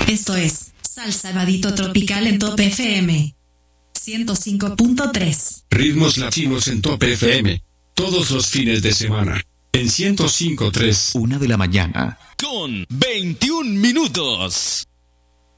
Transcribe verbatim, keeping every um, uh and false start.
Esto es Salsa Vadito Tropical en Top F M ciento cinco punto tres. Ritmos latinos en Top F M. Todos los fines de semana. En ciento cinco punto tres. Una de la mañana. Con veintiún minutos.